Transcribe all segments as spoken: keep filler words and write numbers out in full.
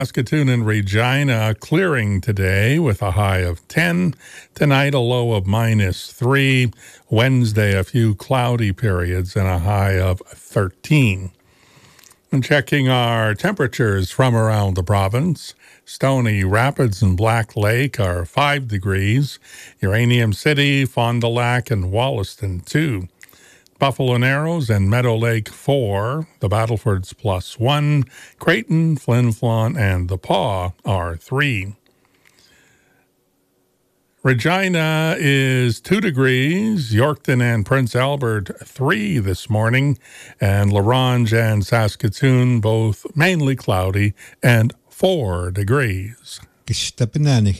Saskatoon and Regina clearing today with a high of ten. Tonight, a low of minus three. Wednesday, a few cloudy periods and a high of thirteen. And checking our temperatures from around the province, Stony Rapids and Black Lake are five degrees. Uranium City, Fond du Lac, and Wollaston, two. Buffalo Narrows and Meadow Lake, four. The Battlefords, plus one. Creighton, Flin Flon, and The Paw are three. Regina is two degrees. Yorkton and Prince Albert, three this morning. And La Ronge and Saskatoon, both mainly cloudy and four degrees. This is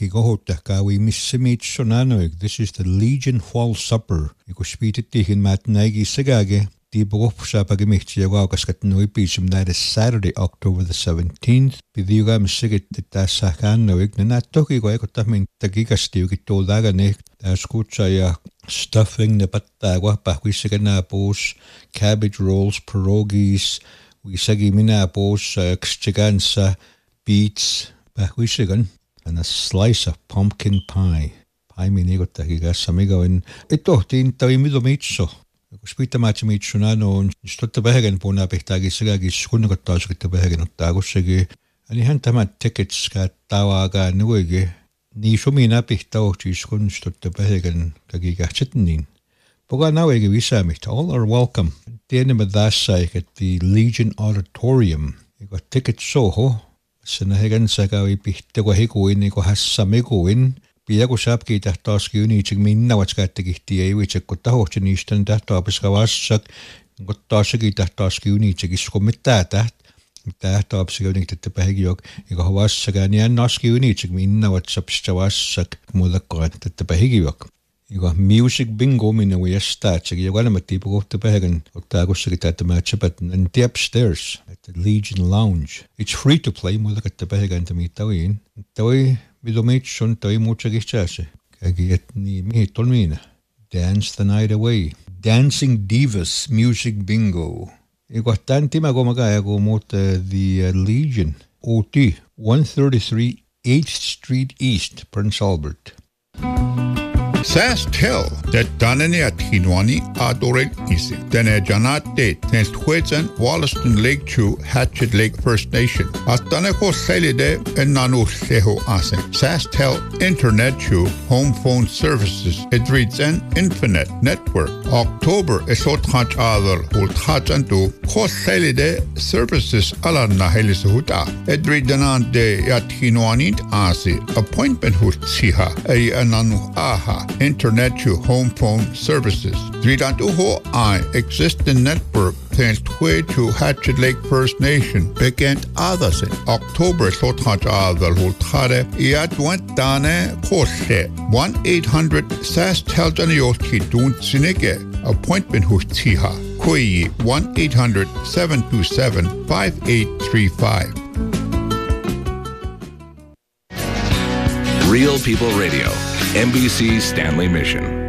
the Legion Fall Supper. You go speak it in Matnagi Sagage. The Bogopsa Pagamichia Kaskat that is Saturday, October the seventeenth. Pidiugam Sigit Tasakan, no ignorant Toki Goikotamin Tagigastiu Toldaganic, Askuchaya, stuffing the Patagua, Paquisaganapos, cabbage rolls, pierogies, we Sagiminapos, Chigansa, beets, Paquisigan, and a slice of pumpkin pie. Pie Minigotagigas, amigo, and it told in Taimidomicho. Spita Machimichunano, and stood the Behagan Ponapitagi Sagis, Kunagotas with the Behagan of Tagosegi, and he had time tickets got Tawaga Nuege, Nishumina Pihtochis, Kunstut the Behagan, Tagigachitnin. Poganawegi Visamit, all are welcome. The end of that side at the Legion Auditorium. You got tickets Soho. Sanahagan Sagawi Pihtagohiko, Nico has Samego in. Piago Sapki tahtaski uniitsig minna vatskaattegihti ei vitsekkotta niistä tahtaapska vassak kottaasaki tahtaski uniitsig iskommittaa taht tahtaapska uniitsig pähigiok ega vassakaan ja naski uniitsig minna vatsapsta vassak muudakkaat että pähigiok ega music bingo minna we staatsig ja kalmatti puhta pähigan ottaakossaki tätä matchapat and the upstairs at the Legion Lounge. It's free to play muudakatta pähigan tamittawin tawai Vidomitson toi mucha gichase. Kagiet ni mitolmina. Dance the night away. Dancing Divas Music Bingo. Ego tanti magomagaya go mot the uh, Legion. O T one thirty-three eighth Street East, Prince Albert. SaskTel, det danene at hinwani adoren isi. Den er janat det, den stwedsen Wollaston Lake Chew, Hatchet Lake First Nation. At dane ko selide en nanu seho ase. SaskTel Internet Chew, Home Phone Services, it reads an Infinite Network. October esot hach adal, ult hachan do, ko selide services alarna helis huta. It read danan de at hinwani ase, appointment hut siha, ay ananu aha. Internet to home phone services. Dridantuho I existing network thanks to Hatchet Lake First Nation begint others in October so touch other holtare iat went dane kose one eight hundred sas teljanioski don't sinike appointment hustiha koi one eight hundred seven two seven five eight three five. Real People Radio, N B C Stanley Mission.